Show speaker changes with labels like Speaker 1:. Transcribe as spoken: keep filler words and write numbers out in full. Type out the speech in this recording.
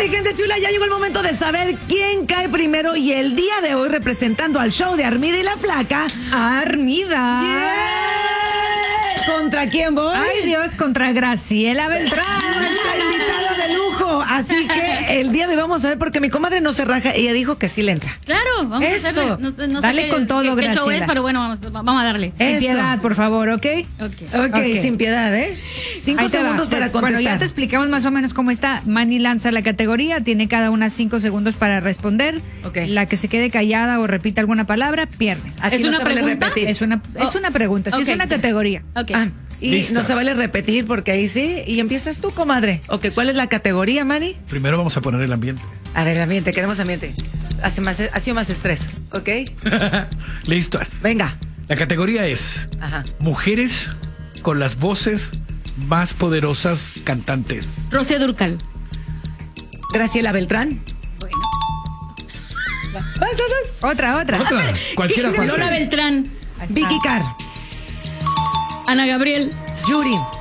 Speaker 1: Ay, gente chula, ya llegó el momento de saber quién cae primero y el día de hoy representando al show de Armida y la Flaca.
Speaker 2: Armida.
Speaker 1: Yeah. ¿Contra quién voy?
Speaker 2: Ay, Dios, contra Graciela Beltrán.
Speaker 1: Nuestra invitada de lujo. Así que el día de hoy vamos a ver porque mi comadre no se raja. Ella dijo que sí le entra.
Speaker 3: Claro, vamos
Speaker 1: Eso.
Speaker 3: a hacerle. No, no
Speaker 2: Dale
Speaker 3: sé
Speaker 2: con
Speaker 3: qué,
Speaker 2: todo,
Speaker 3: qué, qué
Speaker 2: Graciela.
Speaker 3: show es, pero bueno, vamos, vamos a darle.
Speaker 2: Sin
Speaker 1: Eso.
Speaker 2: piedad, por favor, ¿ok?
Speaker 3: Okay.
Speaker 1: Ok,
Speaker 2: Ok.
Speaker 1: sin piedad, ¿eh? Cinco
Speaker 2: Ahí te va.
Speaker 1: segundos para contestar.
Speaker 2: Bueno, ya te explicamos más o menos cómo está. Manny lanza la categoría, tiene cada una cinco segundos para responder.
Speaker 1: Ok.
Speaker 2: La que se quede callada o repita alguna palabra, pierde.
Speaker 1: Así
Speaker 3: ¿Es
Speaker 1: no
Speaker 3: una
Speaker 1: se vale
Speaker 3: pregunta?
Speaker 1: repetir.
Speaker 2: Es una, es
Speaker 3: Oh.
Speaker 2: una pregunta, sí,
Speaker 3: Ok,
Speaker 2: es una
Speaker 3: sí.
Speaker 2: categoría.
Speaker 3: Ok.
Speaker 1: Ah, y
Speaker 4: Listas.
Speaker 1: no se vale repetir porque ahí sí. Y empiezas tú, comadre. Ok, ¿cuál es la categoría, Manny?
Speaker 4: Primero vamos a poner el ambiente.
Speaker 1: A ver, ambiente, queremos ambiente. Hace más, ha sido más estrés, ¿ok?
Speaker 4: Listas.
Speaker 1: Venga.
Speaker 4: La categoría es
Speaker 1: Ajá.
Speaker 4: mujeres con las voces más poderosas cantantes.
Speaker 3: Rocío Dúrcal.
Speaker 1: Graciela Beltrán.
Speaker 3: Bueno.
Speaker 1: Vas, vas, vas.
Speaker 2: Otra, otra.
Speaker 4: Otra, cualquiera
Speaker 3: Lola
Speaker 4: falta.
Speaker 3: Beltrán.
Speaker 2: Ahí está.
Speaker 1: Vicky Carr.
Speaker 3: Ana Gabriel.
Speaker 1: Yuri.